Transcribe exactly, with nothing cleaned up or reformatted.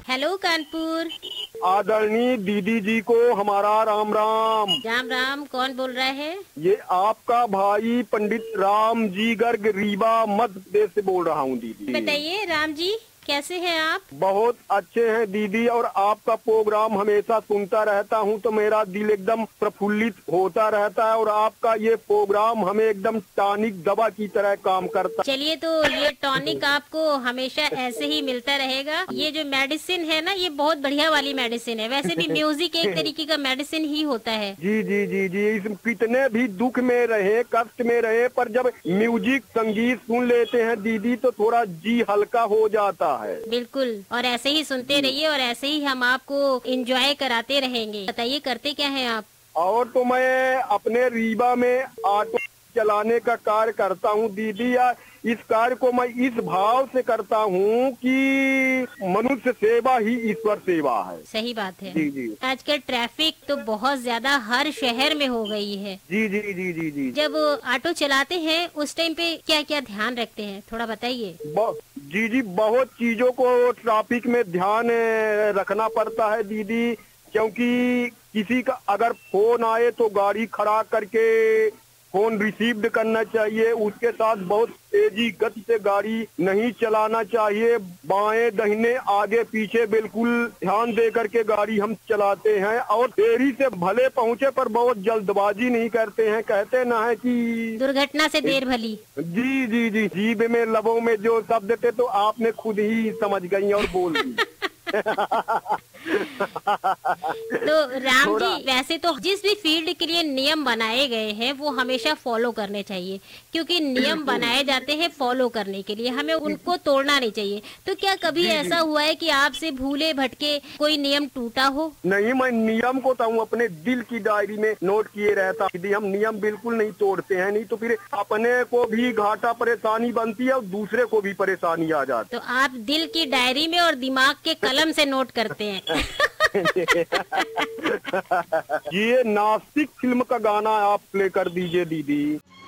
Hello Kanpur. आदरणीय दीदी जी को हमारा राम राम। राम राम। कौन बोल रहा है? ये आपका भाई पंडित राम जी गर्ग रीवा मध्य प्रदेश से बोल रहा हूँ दीदी। बताइए राम जी, कैसे हैं आप? बहुत अच्छे हैं दीदी, और आपका प्रोग्राम हमेशा सुनता रहता हूँ तो मेरा दिल एकदम प्रफुल्लित होता रहता है, और आपका ये प्रोग्राम हमें एकदम टॉनिक दवा की तरह काम करता है। चलिए, तो ये टॉनिक आपको हमेशा ऐसे ही मिलता रहेगा। ये जो मेडिसिन है ना, ये बहुत बढ़िया वाली मेडिसिन है। वैसे भी म्यूजिक एक तरीके का मेडिसिन ही होता है। जी जी जी जी इस कितने भी दुख में रहे, कष्ट में रहे, पर जब म्यूजिक संगीत सुन लेते हैं दीदी तो थोड़ा जी हल्का हो जाता है। बिल्कुल, और ऐसे ही सुनते रहिए और ऐसे ही हम आपको एंजॉय कराते रहेंगे। बताइए, करते क्या हैं आप? और तो मैं अपने रीवा में ऑटो चलाने का कार्य करता हूँ दीदी। या इस कार्य को मैं इस भाव से करता हूँ कि मनुष्य सेवा ही ईश्वर सेवा है। सही बात है। जी जी। आजकल ट्रैफिक तो बहुत ज्यादा हर शहर में हो गई है। जी जी जी जी जी। जब ऑटो चलाते हैं उस टाइम पे क्या क्या ध्यान रखते हैं, थोड़ा बताइए। जी जी, बहुत चीजों को ट्रैफिक में ध्यान रखना पड़ता है दीदी, क्योंकि किसी का अगर फोन आए तो गाड़ी खड़ा करके फोन रिसीव्ड करना चाहिए। उसके साथ बहुत तेजी गति से गाड़ी नहीं चलाना चाहिए। बाएं दाहिने आगे पीछे बिल्कुल ध्यान दे करके गाड़ी हम चलाते हैं, और देरी से भले पहुंचे पर बहुत जल्दबाजी नहीं करते हैं। कहते ना है कि दुर्घटना से देर भली। जी जी जी, जीभ में लबों में जो शब्द थे तो आपने खुद ही समझ गई और बोल दी। तो राम जी, वैसे तो जिस भी फील्ड के लिए नियम बनाए गए हैं वो हमेशा फॉलो करने चाहिए, क्योंकि नियम बनाए जाते हैं फॉलो करने के लिए, हमें उनको तोड़ना नहीं चाहिए। तो क्या कभी ऐसा हुआ है कि आपसे भूले भटके कोई नियम टूटा हो? नहीं, मैं नियम को तो अपने दिल की डायरी में नोट किए रहता यदि हम नियम बिल्कुल नहीं तोड़ते हैं, नहीं तो फिर अपने को भी घाटा परेशानी बनती है और दूसरे को भी परेशानी आ जाती है। तो आप दिल की डायरी में और दिमाग के कलम से नोट करते हैं। ये नास्तिक फिल्म का गाना आप प्ले कर दीजिए दीदी।